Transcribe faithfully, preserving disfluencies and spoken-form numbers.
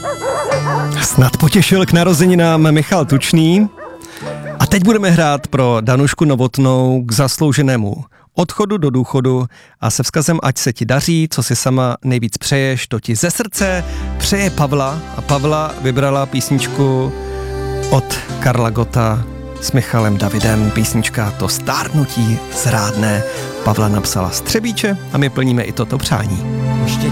Snad potěšil k narozeninám Michal Tučný. A teď budeme hrát pro Danušku Novotnou k zaslouženému odchodu do důchodu a se vzkazem ať se ti daří, co si sama nejvíc přeješ, to ti ze srdce přeje Pavla. A Pavla vybrala písničku od Karla Gotta s Michalem Davidem. Písnička To stárnutí zrádné. Pavla napsala Střebíče a my plníme i toto přání. Ještě